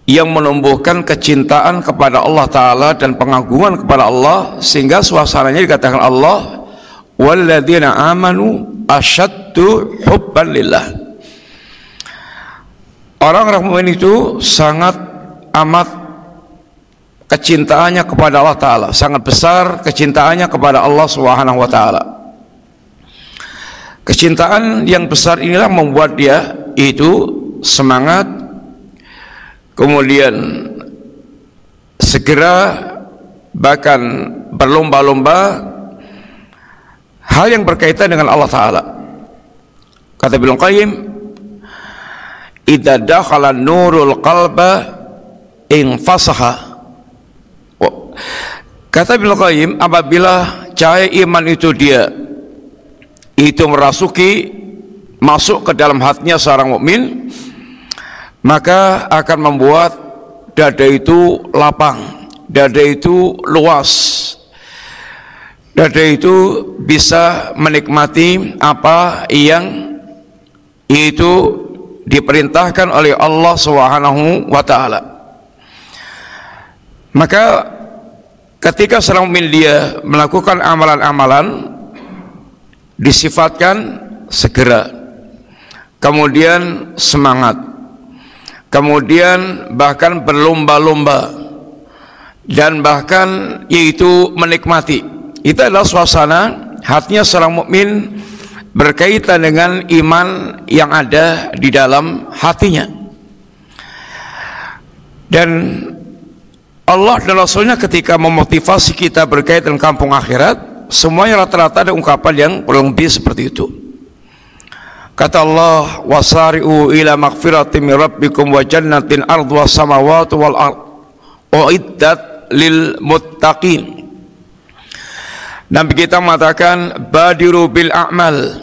yang menumbuhkan kecintaan kepada Allah Ta'ala dan pengagungan kepada Allah, sehingga suasananya dikatakan Allah walladzina amanu asyaddu hubban lillah. Orang-orang mukmin itu sangat amat kecintaannya kepada Allah Ta'ala, sangat besar kecintaannya kepada Allah Subhanahu wa Ta'ala. Kecintaan yang besar inilah membuat dia itu semangat, kemudian segera bahkan berlomba-lomba hal yang berkaitan dengan Allah Ta'ala. Kata Ibnu Qayyim, idza dakhala nurul qalba infasaha. Kata Ibnu Qayyim, apabila cahaya iman itu masuk ke dalam hatinya seorang mukmin, maka akan membuat dada itu lapang, dada itu luas, dada itu bisa menikmati apa yang itu diperintahkan oleh Allah Subhanahu wa Ta'ala. Maka ketika seorang mukmin dia melakukan amalan-amalan, disifatkan segera, kemudian semangat, kemudian bahkan berlomba-lomba, dan bahkan yaitu menikmati. Itu adalah suasana hatinya seorang mukmin berkaitan dengan iman yang ada di dalam hatinya. Dan Allah dan Rasulnya ketika memotivasi kita berkaitan dengan kampung akhirat, semuanya rata-rata ada ungkapan yang kurang lebih seperti itu. Kata Allah, wasari'u ila maghfiratin min rabbikum wa jannatin ardhuha samawati wal ard uiddat lil muttaqin. Nabi kita mengatakan, badiru bil a'mal,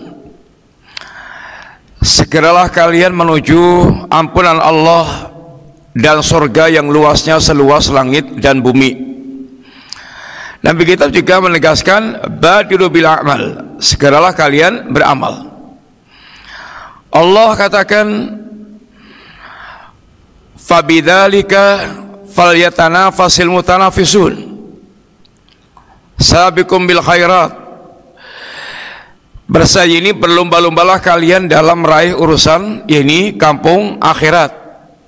segeralah kalian menuju ampunan Allah dan surga yang luasnya seluas langit dan bumi. Nabi kita juga menegaskan, badiru bil a'mal, segeralah kalian beramal. Allah katakan, fabidzalika falyatanafasil mutanafisun, sabiqum bil khairat, bersaing ini berlomba-lombalah kalian dalam meraih urusan ini kampung akhirat.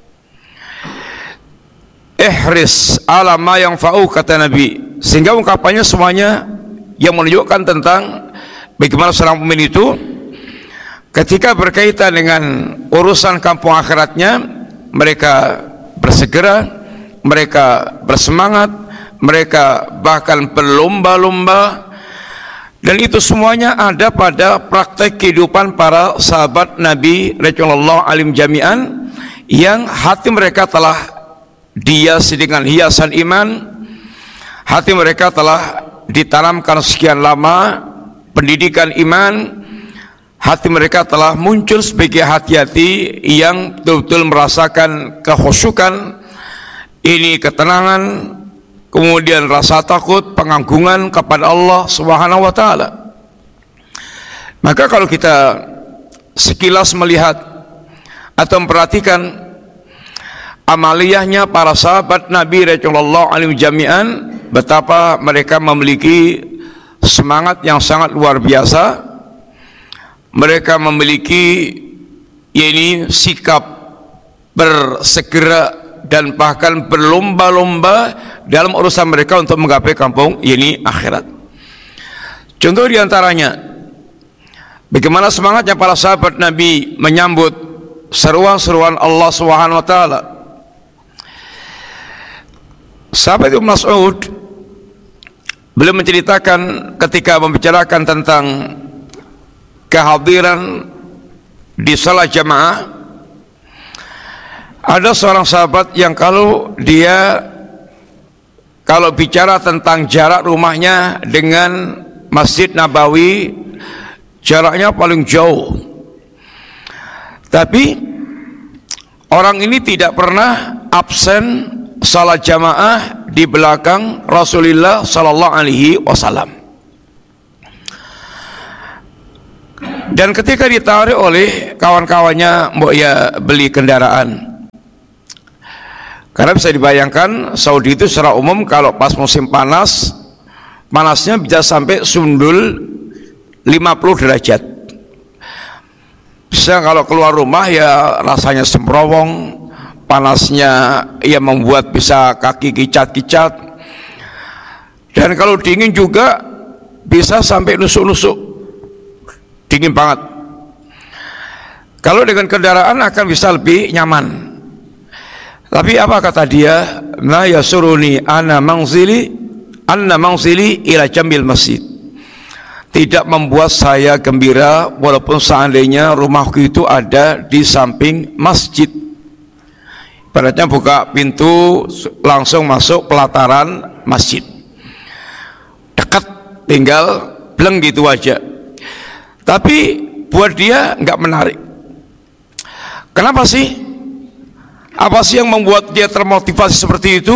Ihris ala ma yanfa'u, kata Nabi, sehingga ungkapannya semuanya yang menunjukkan tentang bagaimana seorang mukmin itu ketika berkaitan dengan urusan kampung akhiratnya, mereka bersegera, mereka bersemangat, mereka bahkan berlomba-lomba. Dan itu semuanya ada pada praktek kehidupan para sahabat Nabi radhiyallahu alim jami'an, yang hati mereka telah dihiasi dengan hiasan iman, hati mereka telah ditanamkan sekian lama pendidikan iman, hati mereka telah muncul sebagai hati-hati yang betul-betul merasakan kekhusyukan, ini ketenangan, kemudian rasa takut, pengagungan kepada Allah Subhanahu wa Ta'ala. Maka kalau kita sekilas melihat atau memperhatikan amaliyahnya para sahabat Nabi radhiyallahu anhum jami'an, betapa mereka memiliki semangat yang sangat luar biasa. Mereka memiliki sikap bersegera dan bahkan berlomba-lomba dalam urusan mereka untuk menggapai kampung akhirat. Contoh diantaranya, bagaimana semangatnya para sahabat Nabi menyambut seruan-seruan Allah Subhanahu wa Ta'ala. Sahabat Ibnu Mas'ud beliau menceritakan ketika membicarakan tentang kehadiran di salat jamaah, ada seorang sahabat yang kalau bicara tentang jarak rumahnya dengan Masjid Nabawi, jaraknya paling jauh, tapi orang ini tidak pernah absen salat jamaah di belakang Rasulullah sallallahu alaihi wasallam. Dan ketika ditarik oleh kawan-kawannya, mau ya beli kendaraan, Karena bisa dibayangkan Saudi itu secara umum kalau pas musim panas, panasnya bisa sampai sundul 50 derajat. Bisa kalau keluar rumah ya rasanya semprowong, panasnya ya membuat bisa kaki kicat-kicat. Dan kalau dingin juga bisa sampai nusuk-nusuk, dingin banget. Kalau dengan kendaraan akan bisa lebih nyaman. Tapi apa kata dia? Ma yasuruni anna manzili ila jambil masjid. Tidak membuat saya gembira walaupun seandainya rumahku itu ada di samping masjid. Ibaratnya buka pintu langsung masuk pelataran masjid. Dekat, tinggal bleng gitu aja. Tapi buat dia nggak menarik. Kenapa sih? Apa sih yang membuat dia termotivasi seperti itu?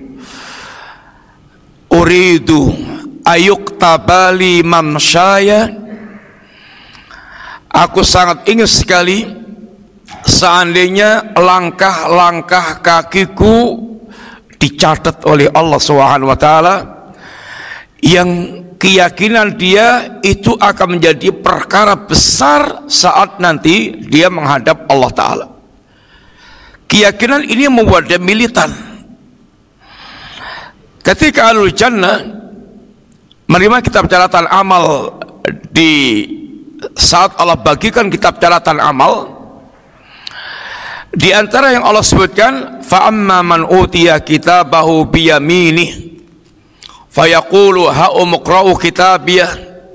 Uridu ayuktabali mamsyaya. Aku sangat ingin sekali seandainya langkah-langkah kakiku dicatat oleh Allah SWT, yang keyakinan dia itu akan menjadi perkara besar saat nanti dia menghadap Allah Ta'ala. Keyakinan ini membuat dia militan. Ketika Ahlul Jannah menerima kitab catatan amal, di saat Allah bagikan kitab catatan amal, di antara yang Allah sebutkan, fa amma man utiya kitabahu biyaminih fayaqulu ha'umqra'u kitabiyah.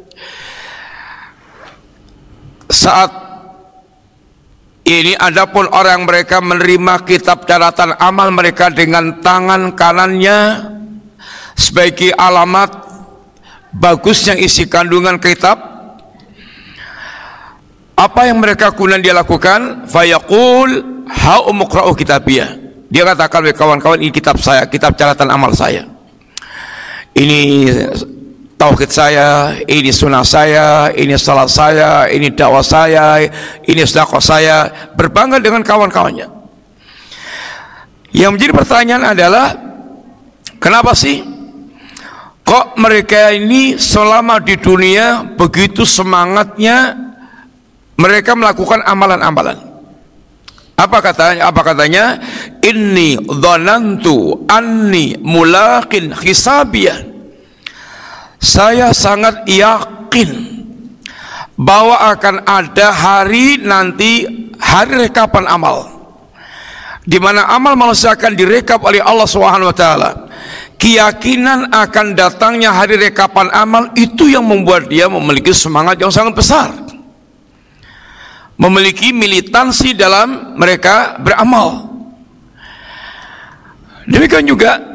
Saat ini adapun orang mereka menerima kitab catatan amal mereka dengan tangan kanannya sebagai alamat bagusnya isi kandungan kitab. Apa yang mereka kemudian dia lakukan? Fayaqul ha'umqra'u kitabiyah. Dia katakan, kawan-kawan, ini kitab saya, kitab catatan amal saya. Ini tauhid saya, ini sunnah saya, ini salat saya, ini dakwah saya, ini sedekah saya, berbangga dengan kawan-kawannya. Yang menjadi pertanyaan adalah, kenapa sih kok mereka ini selama di dunia begitu semangatnya mereka melakukan amalan-amalan? Apa katanya? Inni dhanantu anni mulaqin hisabiyah. Saya sangat yakin bahwa akan ada hari nanti, hari rekapan amal, di mana amal manusia akan direkap oleh Allah SWT. Keyakinan akan datangnya hari rekapan amal itu yang membuat dia memiliki semangat yang sangat besar, memiliki militansi dalam mereka beramal. Demikian juga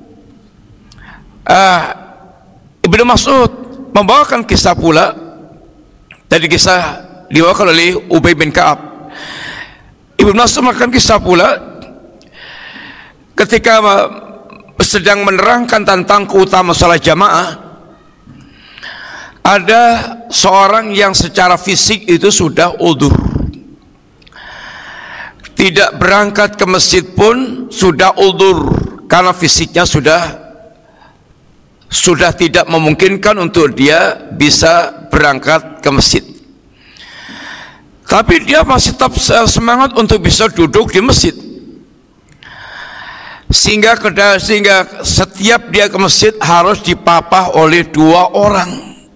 Ibnu Mas'ud membawakan kisah pula, dari kisah dibawakan oleh Ubay bin Ka'ab. Ibnu Mas'ud membawakan kisah pula ketika sedang menerangkan tentang keutamaan salat jamaah. Ada seorang yang secara fisik itu sudah udzur, tidak berangkat ke masjid pun sudah udzur, karena fisiknya sudah tidak memungkinkan untuk dia bisa berangkat ke masjid. Tapi dia masih tetap semangat untuk bisa duduk di masjid, sehingga setiap dia ke masjid harus dipapah oleh 2 orang.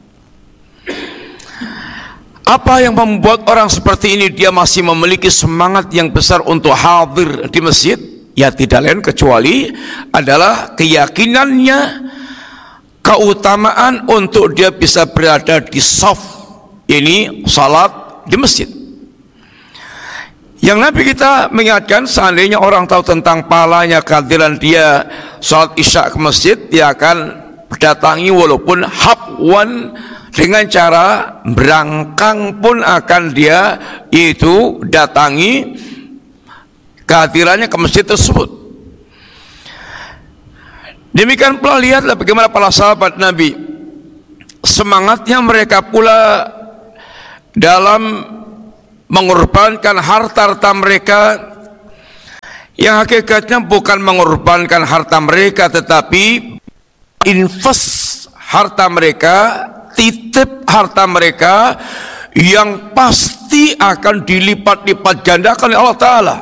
Apa yang membuat orang seperti ini dia masih memiliki semangat yang besar untuk hadir di masjid? Ya tidak lain kecuali adalah keyakinannya, keutamaan untuk dia bisa berada di shaf, ini salat di masjid. Yang Nabi kita mengingatkan, seandainya orang tahu tentang pahalanya kehadiran dia salat isya ke masjid, dia akan berdatangi walaupun habwan, dengan cara berangkang pun akan dia itu datangi kehadirannya ke masjid tersebut. Demikian pula lihatlah bagaimana para sahabat Nabi, semangatnya mereka pula dalam mengorbankan harta-harta mereka yang hakikatnya bukan mengorbankan harta mereka, tetapi invest harta mereka, titip harta mereka yang pasti akan dilipat-lipat gandakan oleh Allah Ta'ala.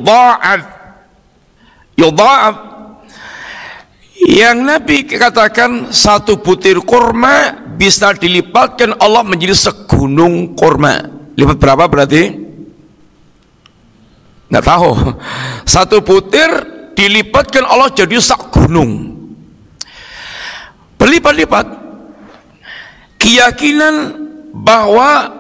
Yudha'af. Yang Nabi katakan satu butir kurma bisa dilipatkan Allah menjadi segunung kurma. Lipat berapa berarti? Nggak tahu. Satu butir dilipatkan Allah jadi sak gunung. Berlipat-lipat. Keyakinan bahwa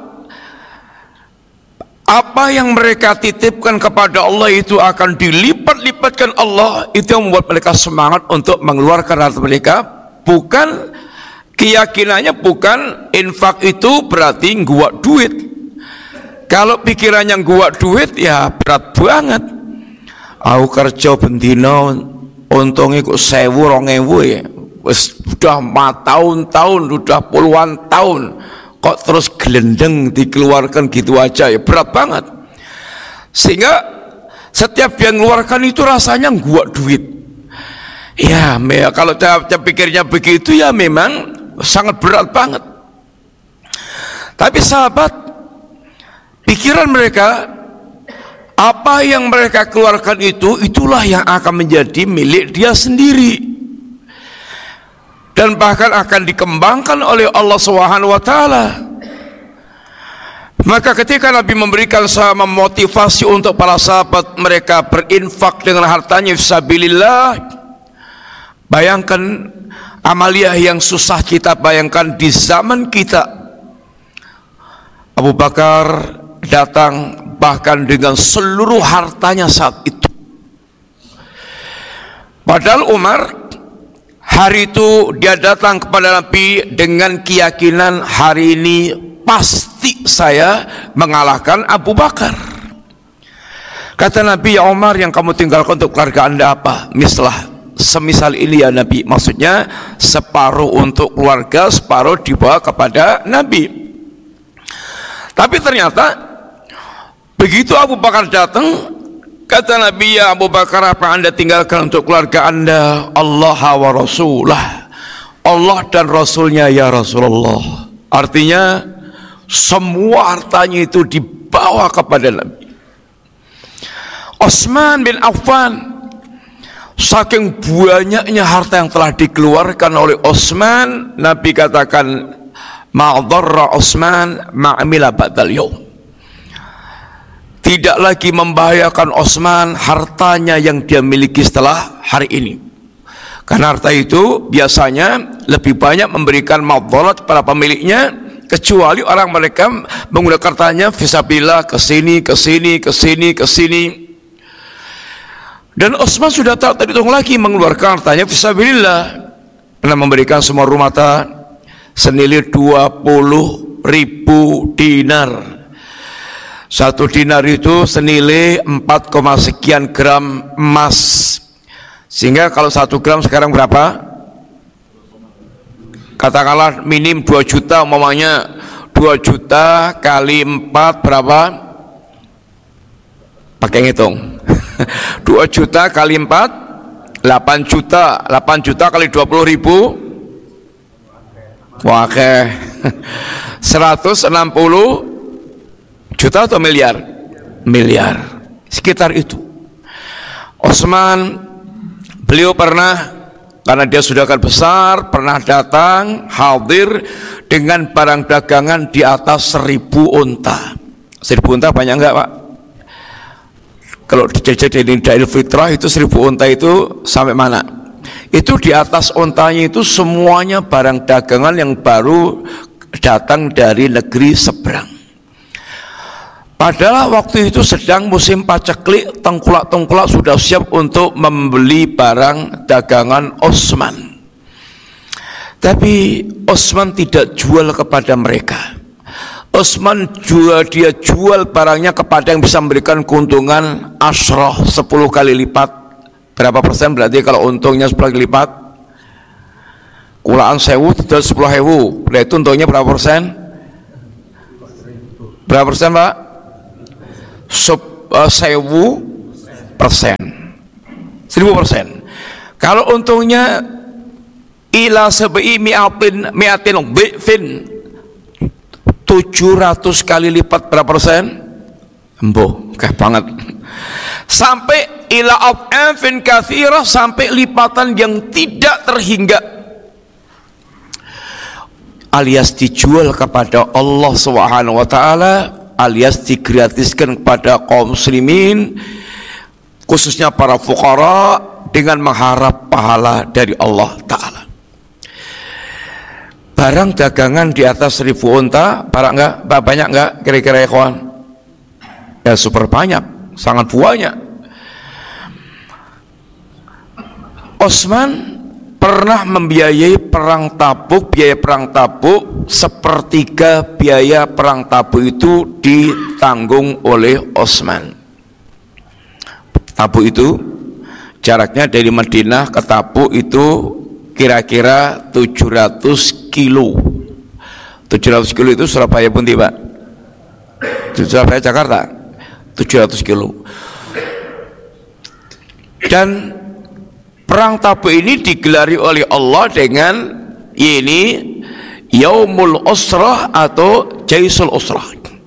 apa yang mereka titipkan kepada Allah itu akan dilipat-lipatkan Allah, itu yang membuat mereka semangat untuk mengeluarkan harta mereka. Bukan, keyakinannya bukan infak itu berarti nguak duit. Kalau pikirannya nguak duit ya berat banget. Aku kerja bendino untungnya kok 1.000-2.000 ya. Sudah tahun-tahun, sudah puluhan tahun, kok terus gelendeng dikeluarkan gitu aja ya, berat banget. Sehingga setiap dia mengeluarkan itu rasanya nguak duit. Ya, kalau saya pikirnya begitu ya memang sangat berat banget. Tapi sahabat, pikiran mereka, apa yang mereka keluarkan itu, itulah yang akan menjadi milik dia sendiri. Dan bahkan akan dikembangkan oleh Allah Subhanahu wa Ta'ala. Maka ketika Nabi memberikan sama motivasi untuk para sahabat mereka berinfak dengan hartanya fisabilillah, bayangkan amaliyah yang susah kita bayangkan di zaman kita. Abu Bakar datang bahkan dengan seluruh hartanya saat itu. Padahal Umar hari itu dia datang kepada Nabi dengan keyakinan hari ini pasti saya mengalahkan Abu Bakar. Kata Nabi, ya Umar, yang kamu tinggalkan untuk keluarga anda apa? Semisal ini ya Nabi, maksudnya separuh untuk keluarga, separuh dibawa kepada Nabi. Tapi ternyata begitu Abu Bakar datang, kata Nabi, ya Abu Bakar, apa anda tinggalkan untuk keluarga anda? Allah wa Rasulah, Allah dan Rasulnya ya Rasulullah. Artinya semua hartanya itu dibawa kepada Nabi. Utsman bin Affan, saking banyaknya harta yang telah dikeluarkan oleh Utsman, Nabi katakan, ma'dharra Utsman ma'amila ba'dal yaum. Tidak lagi membahayakan Utsman hartanya yang dia miliki setelah hari ini. Karena harta itu biasanya lebih banyak memberikan madharat kepada pemiliknya, kecuali orang mereka menggunakan hartanya fisabilillah, kesini. Dan Utsman sudah tak terhitung lagi mengeluarkan hartanya fisabilillah, karena memberikan semua rumah senilai 20.000 dinar. Satu dinar itu senilai 4, sekian gram emas. Sehingga kalau 1 gram sekarang berapa? Katakanlah minim 2 juta umpamanya. 2 juta kali 4 berapa? Pakai ngitung. 2 juta kali 4 8 juta. 8 juta kali 20.000. Wah, oke. 160 juta atau miliar? Miliar, sekitar itu. Utsman, beliau pernah, karena dia sudah kan besar, pernah datang hadir dengan barang dagangan di atas 1.000 unta. 1.000 unta banyak enggak, Pak? Kalau dijajah di Idul Fitrah itu 1.000 unta itu sampai mana? Itu di atas untanya itu semuanya barang dagangan yang baru datang dari negeri seberang. Padahal waktu itu sedang musim paceklik, tengkulak-tengkulak sudah siap untuk membeli barang dagangan Utsman. Tapi Utsman tidak jual kepada mereka. Utsman dia jual barangnya kepada yang bisa memberikan keuntungan asroh 10 kali lipat. Berapa persen berarti kalau untungnya 10 kali lipat? Kulaan 1.000 tidak 10.000. Berarti untungnya berapa persen? Berapa persen, Pak? 1.000%. 1000%. Kalau untungnya ila sabai mi'atin dhifin, 700 kali lipat berapa persen? Embo, kah banget. Sampai ila ad'afin katsirah, sampai lipatan yang tidak terhingga, alias dijual kepada Allah Subhanahu wa taala, alias digratiskan kepada kaum muslimin, khususnya para fuqara, dengan mengharap pahala dari Allah taala. Barang dagangan di atas 1000 unta, banyak enggak kira-kira ikhwan? Ya super banyak, sangat banyak. Utsman pernah membiayai perang Tabuk, biaya perang Tabuk, sepertiga biaya perang Tabuk itu ditanggung oleh Utsman. Tabuk itu jaraknya dari Madinah ke Tabuk itu kira-kira 700 kilo. 700 kilo itu Surabaya pun tiba. Surabaya Jakarta 700 kilo. Dan perang Tabuk ini digelari oleh Allah dengan ini Yaumul Usrah atau Jaisul Usrah.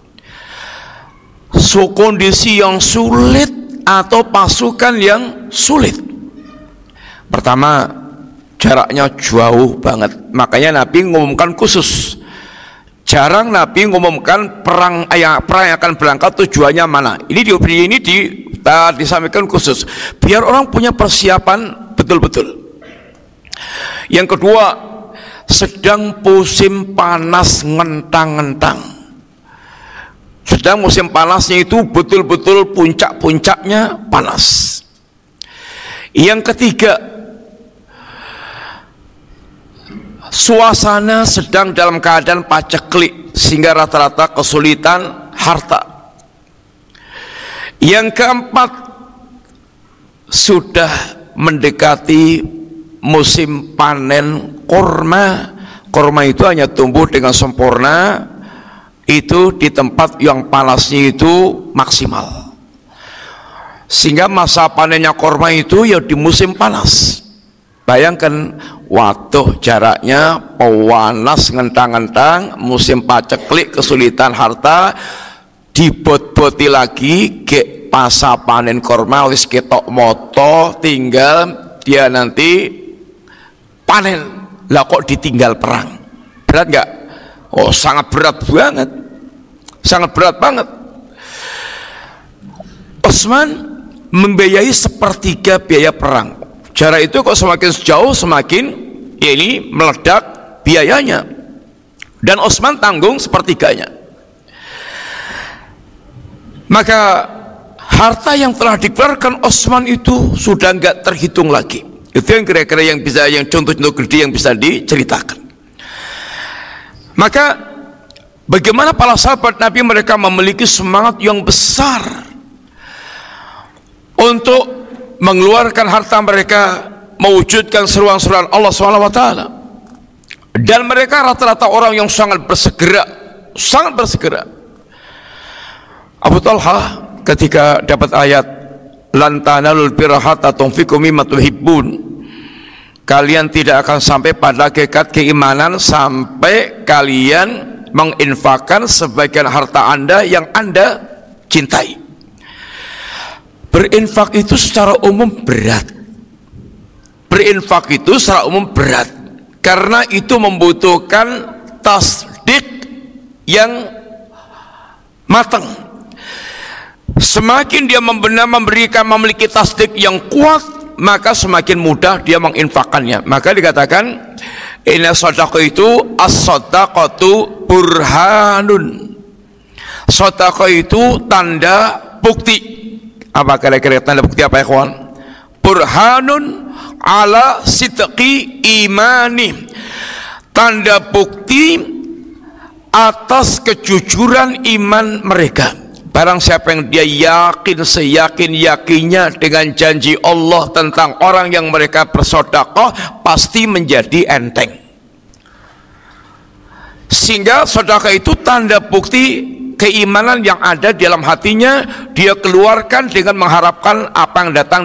Kondisi yang sulit atau pasukan yang sulit. Pertama, jaraknya jauh banget. Makanya Nabi ngumumkan khusus. Jarang Nabi ngumumkan perang yang akan berangkat tujuannya mana. Ini disampaikan khusus biar orang punya persiapan betul-betul. Yang kedua, sedang musim panas ngentang-ngentang. Sedang musim panasnya itu betul-betul puncak-puncaknya panas. Yang ketiga, suasana sedang dalam keadaan paceklik sehingga rata-rata kesulitan harta. Yang keempat, sudah mendekati musim panen kurma. Kurma itu hanya tumbuh dengan sempurna itu di tempat yang panasnya itu maksimal, sehingga masa panennya kurma itu ya di musim panas. Bayangkan, waduh jaraknya panas ngentang-ngentang, musim paceklik, kesulitan harta, dibot-boti lagi ke masa panen kurma wis ketok moto, tinggal dia nanti panen. Lah kok ditinggal perang? Berat nggak? Oh sangat berat banget, sangat berat banget. Utsman membiayai sepertiga biaya perang. Jarak itu kok semakin jauh semakin ini meledak biayanya, dan Utsman tanggung sepertiganya. Maka harta yang telah dikeluarkan Utsman itu sudah nggak terhitung lagi. Itu yang kira-kira yang contoh-contoh gede yang bisa diceritakan. Maka bagaimana para sahabat Nabi, mereka memiliki semangat yang besar untuk mengeluarkan harta mereka, mewujudkan seruan-seruan Allah SWT. Dan mereka rata-rata orang yang sangat bersegera. Abu Talha ketika dapat ayat lan tanalul birra hatta tunfiqu mimma tuhibbun, kalian tidak akan sampai pada hakikat keimanan sampai kalian menginfakkan sebagian harta Anda yang Anda cintai. Berinfak itu secara umum berat. Berinfak itu secara umum berat karena itu membutuhkan tasdik yang matang. Semakin dia memiliki tasdik yang kuat, maka semakin mudah dia menginfakkannya. Maka dikatakan inna shadaqah itu as-shadaqatu burhanun. Shadaqah itu tanda bukti. Apa kira-kira tanda bukti apa ya kawan? Burhanun ala sidqi imani. Tanda bukti atas kejujuran iman mereka. Barang siapa yang dia yakin seyakin-yakinnya dengan janji Allah tentang orang yang mereka bersedekah, pasti menjadi enteng. Sehingga sedekah itu tanda bukti keimanan yang ada di dalam hatinya, dia keluarkan dengan mengharapkan apa yang datang